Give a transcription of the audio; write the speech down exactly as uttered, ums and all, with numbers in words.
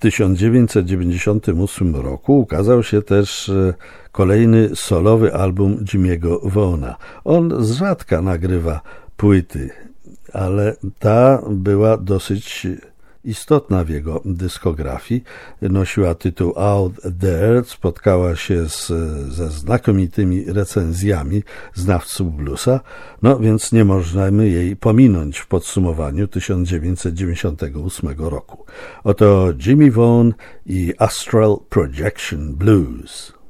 tysiąc dziewięćset dziewięćdziesiątym ósmym roku ukazał się też kolejny solowy album Jimmy'ego Vaughana. On z rzadka nagrywa płyty, ale ta była dosyć istotna w jego dyskografii. Nosiła tytuł Out There, spotkała się z, ze znakomitymi recenzjami znawców bluesa, no więc nie możemy jej pominąć w podsumowaniu tysiąc dziewięćset dziewięćdziesiątego ósmego roku. Oto Jimmy Vaughan i Astral Projection Blues.